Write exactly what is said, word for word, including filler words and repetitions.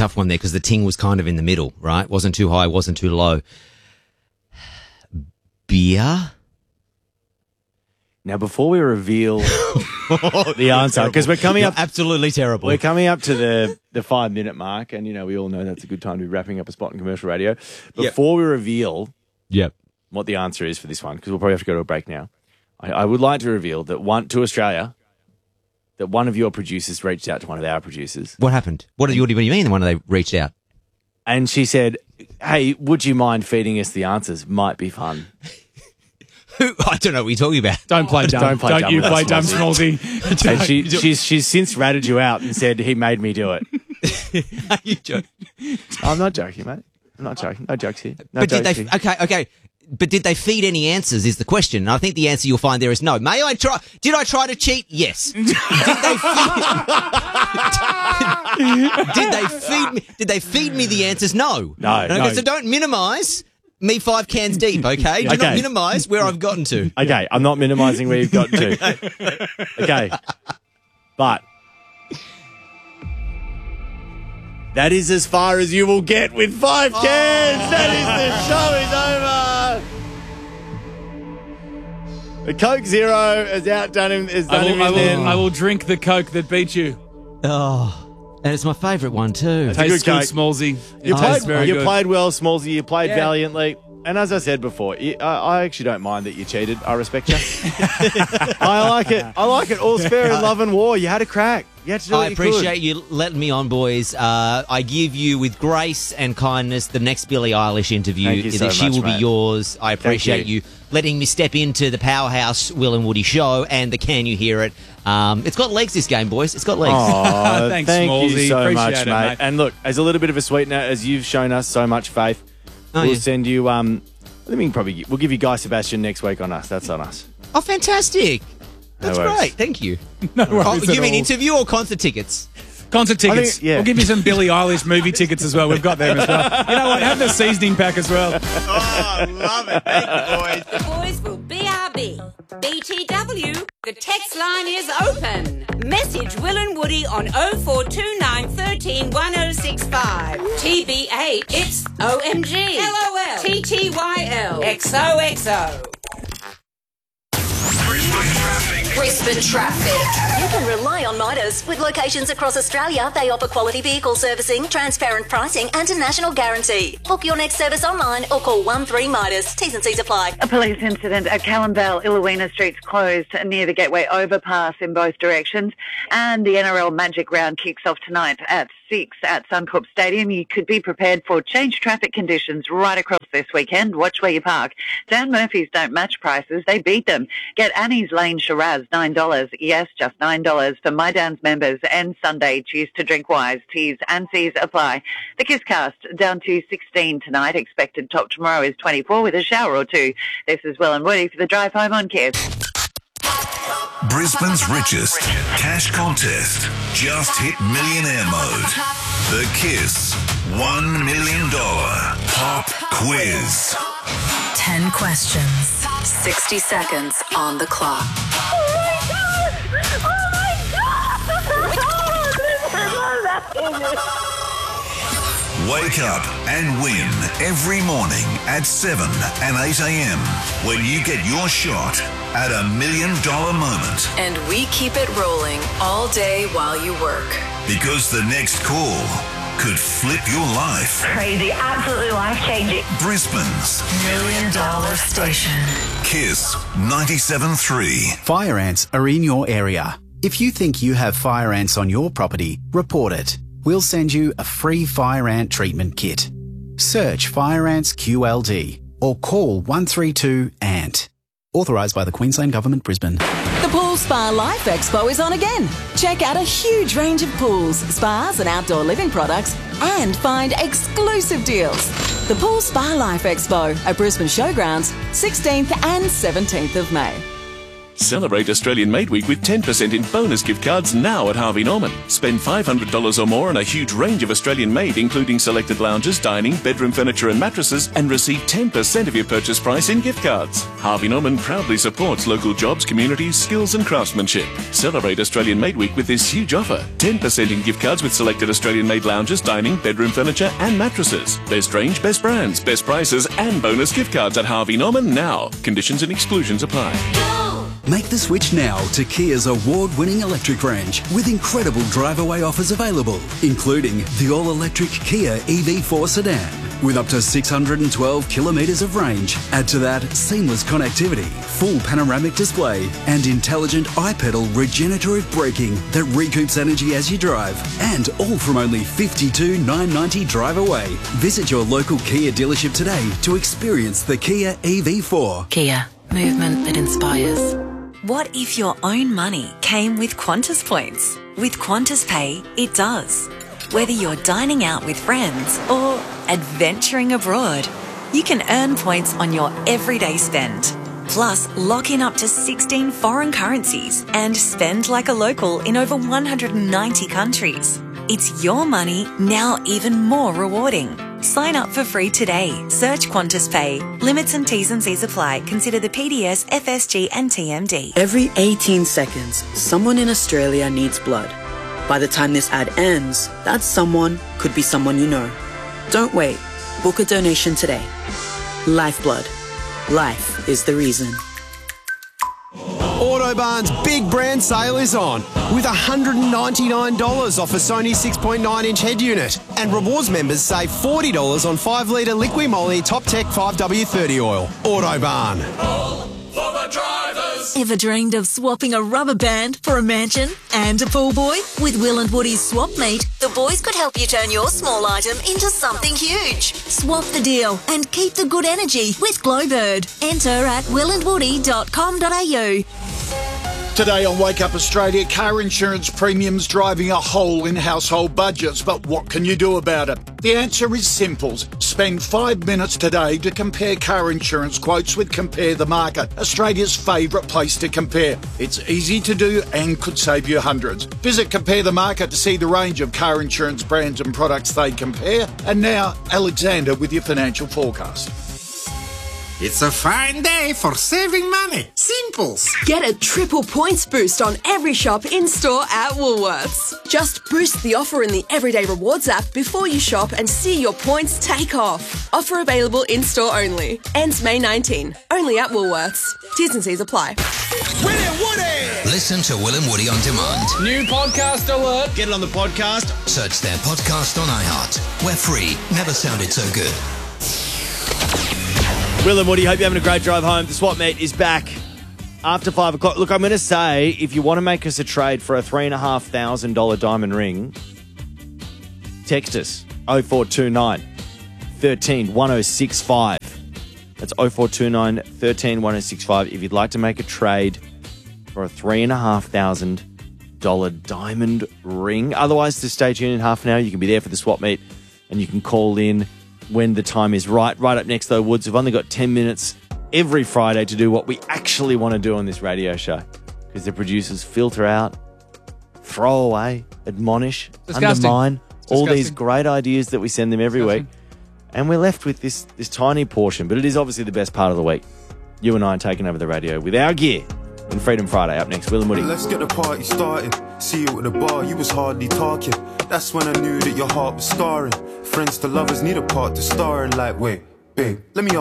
tough one there because the ting was kind of in the middle, right? Wasn't too high, wasn't too low. Beer? Now, before we reveal the answer, because we're coming up... You're absolutely terrible. We're coming up to the, the five-minute mark, and, you know, we all know that's a good time to be wrapping up a spot in commercial radio. Before yep. we reveal yep. what the answer is for this one, because we'll probably have to go to a break now, I, I would like to reveal that one to Australia, that one of your producers reached out to one of our producers. What happened? What do you, what do you mean when they reached out? And she said, hey, would you mind feeding us the answers? Might be fun. Who? I don't know what you're talking about. Don't play dumb. Don't, play don't dumb you play dumb, Smallsy. And she, she's, she's since ratted you out and said he made me do it. Are you joking? I'm not joking, mate. I'm not joking. No jokes here. No but jokes did they? here. Okay, okay. But did they feed any answers? Is the question. And I think the answer you'll find there is no. May I try? Did I try to cheat? Yes. Did they feed? did they feed me? Did they feed me the answers? No. No. Okay, no. So don't minimise me five cans deep. Okay. Do okay. not minimise where I've gotten to. Okay. I'm not minimising where you've gotten to. Okay. But that is as far as you will get with five cans. Oh. That is the show is over. The Coke Zero has outdone him. Has done I will, him I, in will, there. I will drink the Coke that beat you. Oh, and it's my favourite one too. Tastes good good, Coke. Smallsy. You It played, tastes very you good. played well, Smallsy. You played Yeah. valiantly. And as I said before, you, I, I actually don't mind that you cheated. I respect you. I like it. I like it. All's fair in love and war. You had a crack. You had to do what I you appreciate could. you letting me on, boys. Uh, I give you, with grace and kindness, the next Billie Eilish interview. Thank you so she much, will mate. be yours. I appreciate you. you letting me step into the powerhouse Will and Woody show and the Can You Hear It. Um, it's got legs, this game, boys. It's got legs. Aw, Thanks, thank Smallsy. you so Appreciate much, it, mate. mate. And look, as a little bit of a sweetener, as you've shown us so much faith, Oh, we'll yeah. send you. Um, I think we can probably we'll give you Guy Sebastian next week on us. That's on us. Oh, fantastic. That's worries. great. Thank you. No Oh, worries at you mean all. interview or concert tickets? Concert tickets. think- yeah. We'll give you some Billie Eilish movie tickets as well. We've got them as well. You know what? Have the seasoning pack as well. Oh, I love it. Thank you, boys. The boys will B R B. B T W. The text line is open. Message Will and Woody on oh four two nine, one three, one oh six five. T B H. It's O M G. L O L. T T Y L. X O X O. Brisbane Traffic. You can rely on Midas. With locations across Australia, they offer quality vehicle servicing, transparent pricing and a national guarantee. Book your next service online or call one three Midas. T's and C's apply. A police incident at Callumvale, Illawina Streets closed near the Gateway Overpass in both directions. And the N R L Magic Round kicks off tonight at six at Suncorp Stadium. You could be prepared for changed traffic conditions right across this weekend. Watch where you park. Dan Murphy's don't match prices, they beat them. Get Annie's Lane Shiraz, nine dollars. Yes, just nine dollars for My Dan's members. And Sunday, choose to drink wise. T's and C's apply. The Kisscast down to sixteen tonight. Expected top tomorrow is twenty-four with a shower or two. This is Will and Woody for the drive home on Kiss. Brisbane's richest cash contest. Just hit millionaire mode. The Kiss one million dollars Pop Quiz. Ten questions, sixty seconds on the clock. Wake up and win every morning at seven and eight a.m. when you get your shot at a million dollar moment. And we keep it rolling all day while you work. Because the next call could flip your life. Crazy, absolutely life-changing. Brisbane's Million dollar station. Kiss ninety-seven point three. Fire ants are in your area. If you think you have fire ants on your property, report it. We'll send you a free fire ant treatment kit. Search Fire Ants Q L D or call one three two A N T. Authorised by the Queensland Government, Brisbane. The Pool Spa Life Expo is on again. Check out a huge range of pools, spas and outdoor living products and find exclusive deals. The Pool Spa Life Expo at Brisbane Showgrounds, sixteenth and seventeenth of May. Celebrate Australian Made Week with ten percent in bonus gift cards now at Harvey Norman. Spend five hundred dollars or more on a huge range of Australian made, including selected lounges, dining, bedroom furniture and mattresses, and receive ten percent of your purchase price in gift cards. Harvey Norman proudly supports local jobs, communities, skills and craftsmanship. Celebrate Australian Made Week with this huge offer. ten percent in gift cards with selected Australian made lounges, dining, bedroom furniture and mattresses. Best range, best brands, best prices and bonus gift cards at Harvey Norman now. Conditions and exclusions apply. Make the switch now to Kia's award-winning electric range with incredible drive-away offers available, including the all-electric Kia E V four sedan with up to six hundred twelve kilometres of range. Add to that seamless connectivity, full panoramic display and intelligent iPedal regenerative braking that recoups energy as you drive, and all from only fifty-two thousand nine hundred ninety dollars drive away. Visit your local Kia dealership today to experience the Kia E V four. Kia, movement that inspires. What if your own money came with Qantas points? With Qantas Pay, it does. Whether you're dining out with friends or adventuring abroad, you can earn points on your everyday spend. Plus, lock in up to sixteen foreign currencies and spend like a local in over one hundred ninety countries. It's your money, now even more rewarding. Sign up for free today. Search Qantas Pay. Limits and T's and C's apply. Consider the P D S, F S G and T M D. Every eighteen seconds, someone in Australia needs blood. By the time this ad ends, that someone could be someone you know. Don't wait. Book a donation today. Lifeblood. Life is the reason. Autobarn's big brand sale is on with one hundred ninety-nine dollars off a Sony six point nine inch head unit, and rewards members save forty dollars on five litre Liqui Moly Top Tech five W thirty oil. Autobarn. For the drivers. Ever dreamed of swapping a rubber band for a mansion and a pool boy? With Will and Woody's Swap Meet, The boys could help you turn your small item into something huge. swap the deal and keep the good energy with Glowbird. Enter at will and woody dot com dot a u. Today on Wake Up Australia, car insurance premiums driving a hole in household budgets. But what can you do about it? The answer is simple. Spend five minutes today to compare car insurance quotes with Compare the Market, Australia's favourite place to compare. It's easy to do and could save you hundreds. Visit Compare the Market to see the range of car insurance brands and products they compare. And now, Alexander with your financial forecast. It's a fine day for saving money. Simples. Get a triple points boost on every shop in-store at Woolworths. Just boost the offer in the Everyday Rewards app before you shop and see your points take off. Offer available in-store only. Ends May nineteenth. Only at Woolworths. T's and C's apply. Will and Woody! Listen to Will and Woody on demand. New podcast alert. Get it on the podcast. Search their podcast on iHeart. We're free. Never sounded so good. Will and Woody, hope you're having a great drive home. The Swap Meet is back after five o'clock. Look, I'm going to say, if you want to make us a trade for a three thousand five hundred dollars diamond ring, text us oh four two nine, one three, one oh six five. That's oh four two nine, one three, one oh six five if you'd like to make a trade for a three thousand five hundred dollars diamond ring. Otherwise, to stay tuned in half an hour, you can be there for the Swap Meet and you can call in when the time is right. Right up next, though, Woods, we've only got ten minutes every Friday to do what we actually want to do on this radio show, because the producers filter out, throw away, admonish, Disgusting. undermine all Disgusting. these great ideas that we send them every Disgusting. week. And we're left with this, this tiny portion, but it is obviously the best part of the week. You and I are taking over the radio with our gear in Freedom Friday. Up next, Will and Woody. Let's get the party started. See you at the bar, you was hardly talking. That's when I knew that your heart was scarring. Friends to lovers need a part to star in. Like, wait, babe, let me